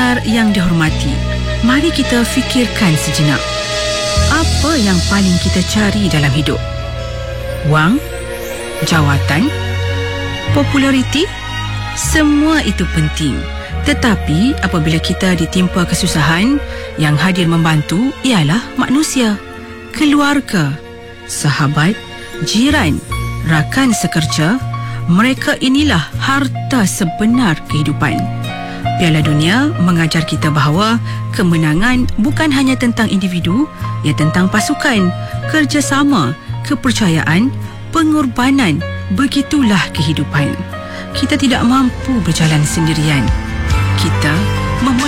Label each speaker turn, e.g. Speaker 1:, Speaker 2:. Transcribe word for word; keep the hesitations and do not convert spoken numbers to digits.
Speaker 1: pendengar yang dihormati, mari kita fikirkan sejenak. Apa yang paling kita cari dalam hidup? Wang? Jawatan? Populariti? Semua itu penting. Tetapi apabila kita ditimpa kesusahan, yang hadir membantu ialah manusia, keluarga, sahabat, jiran, rakan sekerja. Mereka inilah harta sebenar kehidupan. Piala Dunia mengajar kita bahawa kemenangan bukan hanya tentang individu, ia tentang pasukan, kerjasama, kepercayaan, pengorbanan. Begitulah kehidupan. Kita tidak mampu berjalan sendirian. Kita